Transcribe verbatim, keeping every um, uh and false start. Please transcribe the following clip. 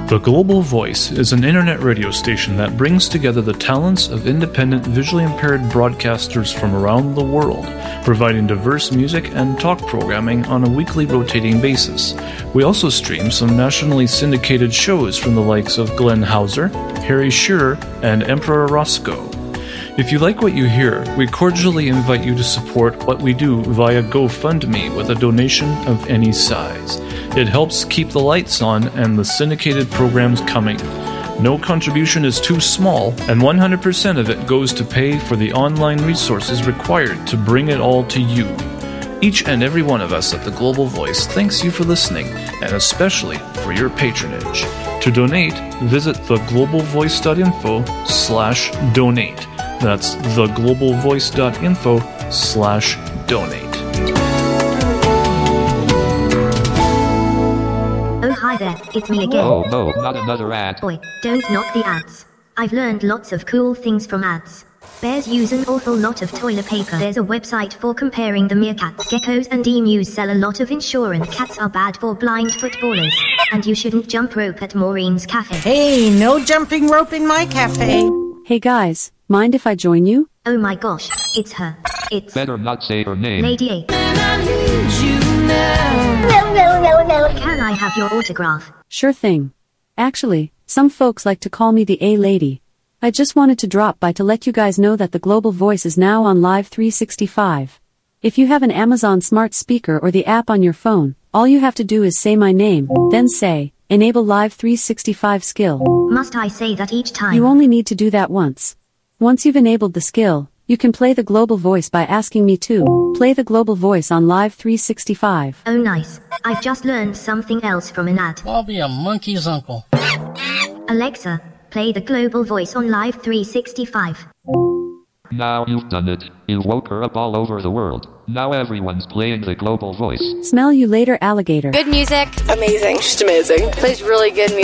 The Global Voice is an internet radio station that brings together the talents of independent visually impaired broadcasters from around the world, providing diverse music and talk programming on a weekly rotating basis. We also stream some nationally syndicated shows from the likes of Glenn Hauser, Harry Shearer, and Emperor Roscoe. If you like what you hear, we cordially invite you to support what we do via GoFundMe with a donation of any size. It helps keep the lights on and the syndicated programs coming. No contribution is too small, and one hundred percent of it goes to pay for the online resources required to bring it all to you. Each and every one of us at the Global Voice thanks you for listening, and especially for your patronage. To donate, visit theglobalvoice.info slash donate. That's theglobalvoice.info slash donate. Oh, hi there, it's me again. Oh no, not another ad. Oi, don't knock the ads. I've learned lots of cool things from ads. Bears use an awful lot of toilet paper. There's a website for comparing the meerkats. Geckos and emus sell a lot of insurance. Cats are bad for blind footballers. And you shouldn't jump rope at Maureen's cafe. Hey, no jumping rope in my cafe. Hey guys, mind if I join you? Oh my gosh, it's her. It's Better not say her name. Lady A. And I need you now. No, no, no, no. Can I have your autograph? Sure thing. Actually, some folks like to call me the A-Lady. I just wanted to drop by to let you guys know that the Global Voice is now on Live three sixty-five. If you have an Amazon smart speaker or the app on your phone, all you have to do is say my name, then say, Enable Live three sixty-five skill. Must I say that each time? You only need to do that once. Once you've enabled the skill, you can play the Global Voice by asking me to play the Global Voice on Live three sixty-five. Oh nice. I've just learned something else from an ad. I'll be a monkey's uncle. Alexa, play the Global Voice on Live three sixty-five. Now you've done it. You woke her up all over the world. Now everyone's playing the Global Voice. Smell you later, alligator. Good music. Amazing. Just amazing. Plays really good music.